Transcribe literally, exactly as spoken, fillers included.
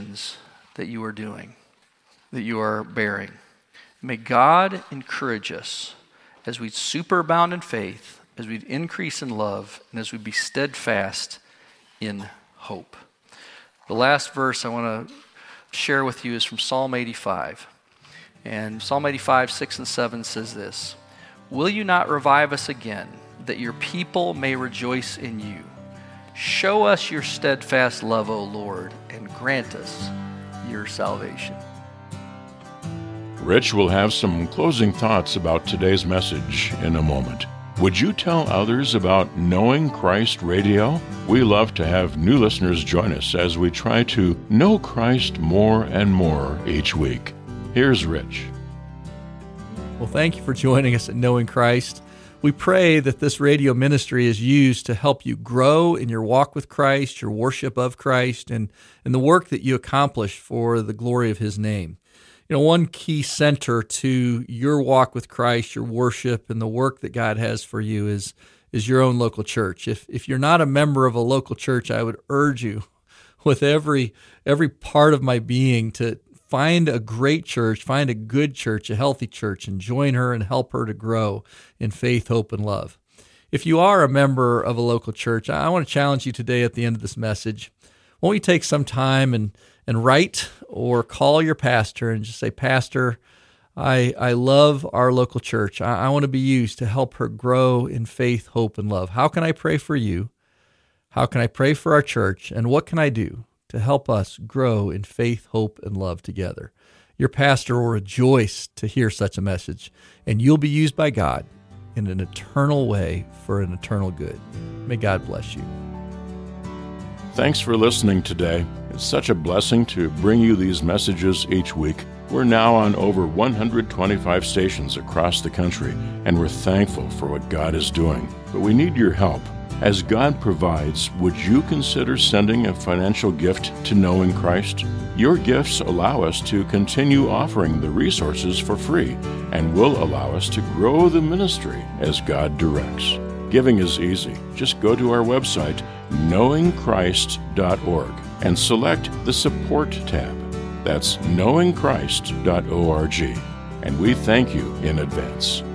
missions that you are doing, that you are bearing. May God encourage us as we superabound in faith, as we increase in love, and as we be steadfast in hope. The last verse I want to share with you is from Psalm eighty-five. And Psalm eighty-five, six and seven says this: "Will you not revive us again, that your people may rejoice in you? Show us your steadfast love, O Lord, and grant us your salvation." Rich will have some closing thoughts about today's message in a moment. Would you tell others about Knowing Christ Radio? We love to have new listeners join us as we try to know Christ more and more each week. Here's Rich. Well, thank you for joining us at Knowing Christ. We pray that this radio ministry is used to help you grow in your walk with Christ, your worship of Christ, and, and the work that you accomplish for the glory of His name. You know, one key center to your walk with Christ, your worship, and the work that God has for you is, is your own local church. If if you're not a member of a local church, I would urge you with every every part of my being to find a great church, find a good church, a healthy church, and join her and help her to grow in faith, hope, and love. If you are a member of a local church, I want to challenge you today at the end of this message. Won't you take some time and and write or call your pastor and just say, "Pastor, I I love our local church. I, I want to be used to help her grow in faith, hope, and love. How can I pray for you? How can I pray for our church? And what can I do to help us grow in faith, hope, and love together?" Your pastor will rejoice to hear such a message, and you'll be used by God in an eternal way for an eternal good. May God bless you. Thanks for listening today. It's such a blessing to bring you these messages each week. We're now on over one hundred twenty-five stations across the country, and we're thankful for what God is doing. But we need your help. As God provides, would you consider sending a financial gift to Knowing Christ? Your gifts allow us to continue offering the resources for free and will allow us to grow the ministry as God directs. Giving is easy. Just go to our website, knowing christ dot org, and select the Support tab. That's knowing christ dot org. And we thank you in advance.